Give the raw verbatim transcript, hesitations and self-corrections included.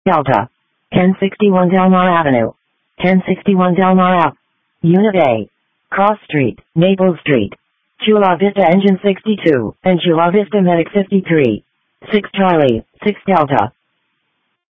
Delta. ten sixty-one Delmar Avenue. ten sixty-one Delmar Ave. Unit A. Cross Street, Maple Street. Chula Vista Engine sixty-two, and Chula Vista Medic fifty-three. six Charlie, six Delta.